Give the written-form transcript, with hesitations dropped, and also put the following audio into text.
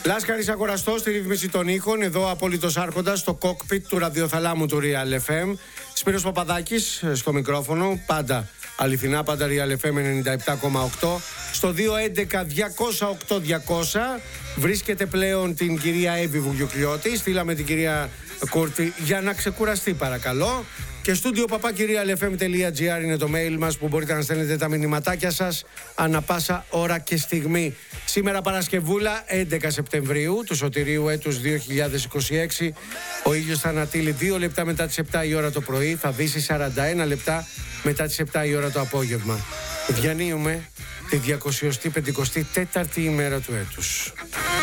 Λάσκαρης Αγοραστός στη ρύθμιση των ήχων. Εδώ απόλυτος άρχοντας στο κόκπιτ του ραδιοθαλάμου του Real FM. Σπύρος Παπαδάκης στο μικρόφωνο. Πάντα αληθινά, πάντα Real FM 97,8. Στο 211-208-200 βρίσκεται πλέον την κυρία Εύη Βουγιουκλιώτη. Στείλαμε την κυρία Κούρτη για να ξεκουραστεί, παρακαλώ. Και στούντιο papakirialfm.gr είναι το mail μας που μπορείτε να στέλνετε τα μηνυματάκια σας ανά πάσα ώρα και στιγμή. Σήμερα Παρασκευούλα 11 Σεπτεμβρίου του σωτηρίου έτους 2026. Ο ήλιος θα ανατείλει 2 λεπτά μετά τις 7 η ώρα το πρωί, θα δύσει 41 λεπτά μετά τις 7 η ώρα το απόγευμα. Διανύουμε τη 254η ημέρα του έτους.